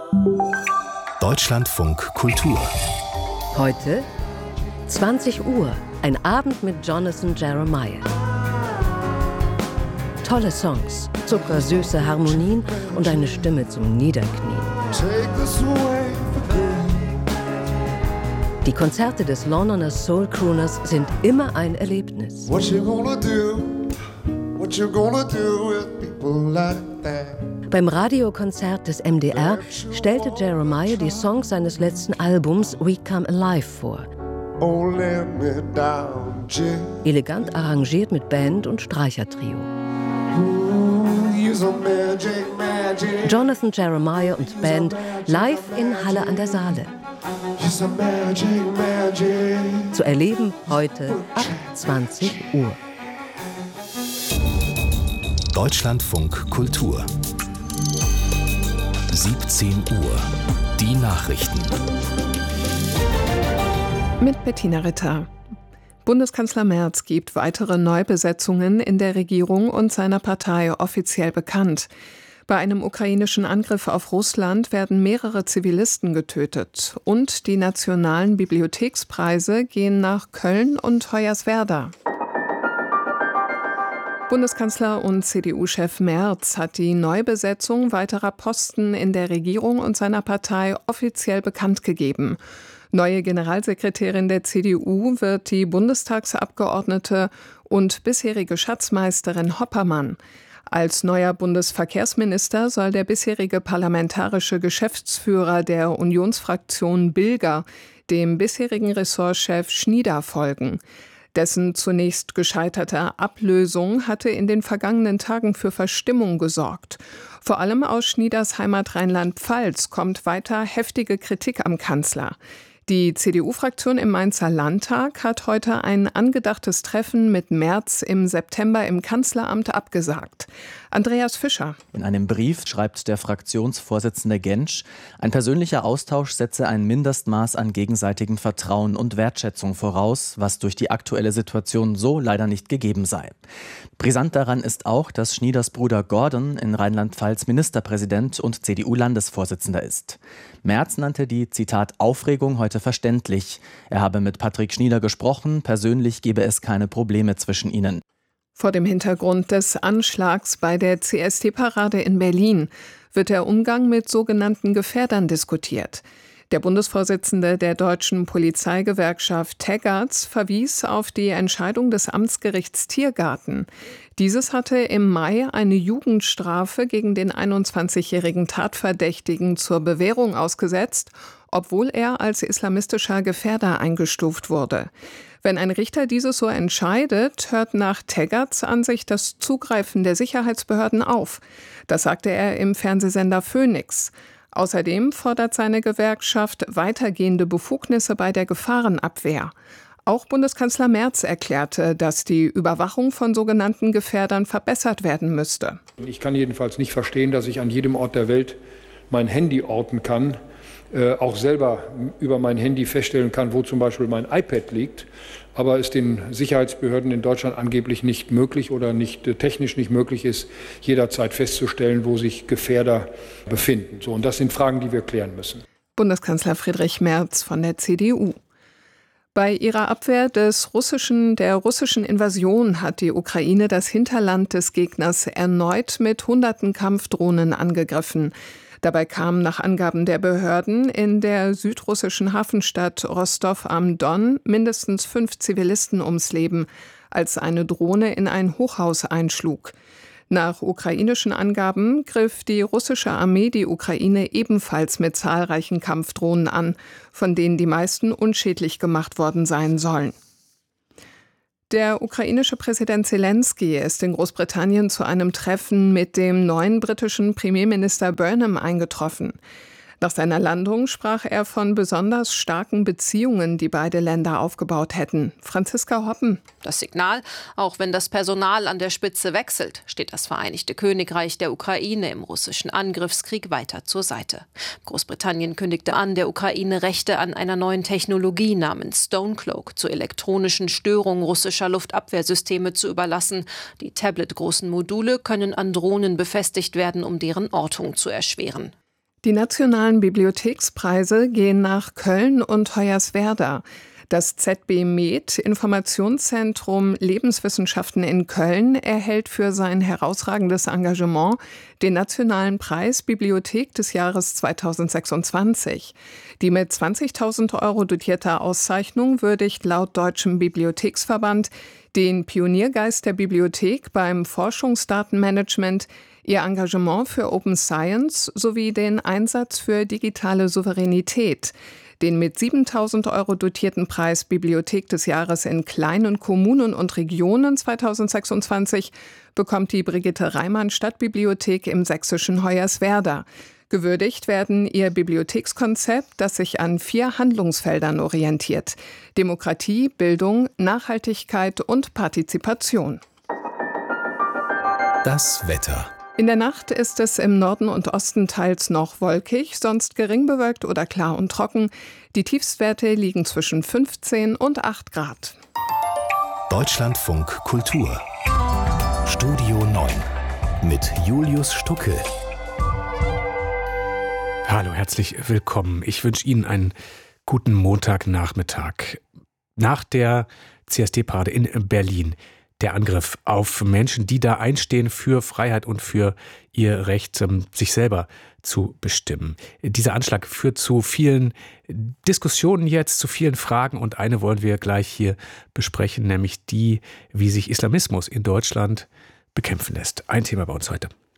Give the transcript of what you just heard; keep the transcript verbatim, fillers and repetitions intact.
Deutschlandfunk Kultur. Heute zwanzig Uhr, ein Abend mit Jonathan Jeremiah. Tolle Songs, zuckersüße Harmonien und eine Stimme zum Niederknien. Die Konzerte des Londoner Soul Crooners sind immer ein Erlebnis. What you gonna do? What you gonna do with people like that? Beim Radiokonzert des M D R stellte Jeremiah die Songs seines letzten Albums We Come Alive vor. Oh, let me down, Jim. Elegant arrangiert mit Band und Streichertrio. Ooh, you're so magic, magic. Jonathan Jeremiah und Band live in Halle an der Saale. You're so magic, magic. Zu erleben heute ab zwanzig Uhr. Deutschlandfunk Kultur. siebzehn Uhr. Die Nachrichten. Mit Bettina Ritter. Bundeskanzler Merz gibt weitere Neubesetzungen in der Regierung und seiner Partei offiziell bekannt. Bei einem ukrainischen Angriff auf Russland werden mehrere Zivilisten getötet. Und die nationalen Bibliothekspreise gehen nach Köln und Hoyerswerda. Bundeskanzler und C D U-Chef Merz hat die Neubesetzung weiterer Posten in der Regierung und seiner Partei offiziell bekannt gegeben. Neue Generalsekretärin der C D U wird die Bundestagsabgeordnete und bisherige Schatzmeisterin Hoppermann. Als neuer Bundesverkehrsminister soll der bisherige parlamentarische Geschäftsführer der Unionsfraktion Bilger dem bisherigen Ressortchef Schnieder folgen. Dessen zunächst gescheiterte Ablösung hatte in den vergangenen Tagen für Verstimmung gesorgt. Vor allem aus Schnieders Heimat Rheinland-Pfalz kommt weiter heftige Kritik am Kanzler. Die C D U-Fraktion im Mainzer Landtag hat heute ein angedachtes Treffen mit Merz im September im Kanzleramt abgesagt. Andreas Fischer. In einem Brief schreibt der Fraktionsvorsitzende Gentsch, ein persönlicher Austausch setze ein Mindestmaß an gegenseitigem Vertrauen und Wertschätzung voraus, was durch die aktuelle Situation so leider nicht gegeben sei. Brisant daran ist auch, dass Schnieders Bruder Gordon in Rheinland-Pfalz Ministerpräsident und C D U-Landesvorsitzender ist. Merz nannte die, Zitat, Aufregung heute verständlich. Er habe mit Patrick Schnieder gesprochen, persönlich gebe es keine Probleme zwischen ihnen. Vor dem Hintergrund des Anschlags bei der C S D-Parade in Berlin wird der Umgang mit sogenannten Gefährdern diskutiert. Der Bundesvorsitzende der deutschen Polizeigewerkschaft Teggerts verwies auf die Entscheidung des Amtsgerichts Tiergarten. Dieses hatte im Mai eine Jugendstrafe gegen den einundzwanzigjährigen Tatverdächtigen zur Bewährung ausgesetzt, obwohl er als islamistischer Gefährder eingestuft wurde. Wenn ein Richter dieses so entscheidet, hört nach Teggerts Ansicht das Zugreifen der Sicherheitsbehörden auf. Das sagte er im Fernsehsender Phoenix. Außerdem fordert seine Gewerkschaft weitergehende Befugnisse bei der Gefahrenabwehr. Auch Bundeskanzler Merz erklärte, dass die Überwachung von sogenannten Gefährdern verbessert werden müsste. Ich kann jedenfalls nicht verstehen, dass ich an jedem Ort der Welt mein Handy orten kann, äh, auch selber über mein Handy feststellen kann, wo zum Beispiel mein iPad liegt, aber es den Sicherheitsbehörden in Deutschland angeblich nicht möglich oder nicht äh, technisch nicht möglich ist, jederzeit festzustellen, wo sich Gefährder befinden. So, und das sind Fragen, die wir klären müssen. Bundeskanzler Friedrich Merz von der C D U. Bei ihrer Abwehr des russischen, der russischen Invasion hat die Ukraine das Hinterland des Gegners erneut mit hunderten Kampfdrohnen angegriffen. Dabei kamen nach Angaben der Behörden in der südrussischen Hafenstadt Rostow am Don mindestens fünf Zivilisten ums Leben, als eine Drohne in ein Hochhaus einschlug. Nach ukrainischen Angaben griff die russische Armee die Ukraine ebenfalls mit zahlreichen Kampfdrohnen an, von denen die meisten unschädlich gemacht worden sein sollen. Der ukrainische Präsident Zelensky ist in Großbritannien zu einem Treffen mit dem neuen britischen Premierminister Burnham eingetroffen. Nach seiner Landung sprach er von besonders starken Beziehungen, die beide Länder aufgebaut hätten. Franziska Hoppen. Das Signal, auch wenn das Personal an der Spitze wechselt, steht das Vereinigte Königreich der Ukraine im russischen Angriffskrieg weiter zur Seite. Großbritannien kündigte an, der Ukraine Rechte an einer neuen Technologie namens Stonecloak zur elektronischen Störung russischer Luftabwehrsysteme zu überlassen. Die tabletgroßen Module können an Drohnen befestigt werden, um deren Ortung zu erschweren. Die nationalen Bibliothekspreise gehen nach Köln und Hoyerswerda. Das Z B Med Informationszentrum Lebenswissenschaften in Köln erhält für sein herausragendes Engagement den Nationalen Preis Bibliothek des Jahres zweitausendsechsundzwanzig. Die mit zwanzigtausend Euro dotierte Auszeichnung würdigt laut Deutschem Bibliotheksverband den Pioniergeist der Bibliothek beim Forschungsdatenmanagement, ihr Engagement für Open Science sowie den Einsatz für digitale Souveränität. Den mit siebentausend Euro dotierten Preis Bibliothek des Jahres in kleinen Kommunen und Regionen zweitausendsechsundzwanzig bekommt die Brigitte Reimann Stadtbibliothek im sächsischen Hoyerswerda. Gewürdigt werden ihr Bibliothekskonzept, das sich an vier Handlungsfeldern orientiert: Demokratie, Bildung, Nachhaltigkeit und Partizipation. Das Wetter. In der Nacht ist es im Norden und Osten teils noch wolkig, sonst gering bewölkt oder klar und trocken. Die Tiefstwerte liegen zwischen fünfzehn und acht Grad. Deutschlandfunk Kultur. Studio neun mit Julius Stucke. Hallo, herzlich willkommen. Ich wünsche Ihnen einen guten Montagnachmittag. Nach der C S D-Parade in Berlin, der Angriff auf Menschen, die da einstehen für Freiheit und für ihr Recht, sich selber zu bestimmen. Dieser Anschlag führt zu vielen Diskussionen jetzt, zu vielen Fragen, und eine wollen wir gleich hier besprechen, nämlich die, wie sich Islamismus in Deutschland bekämpfen lässt. Ein Thema bei uns heute.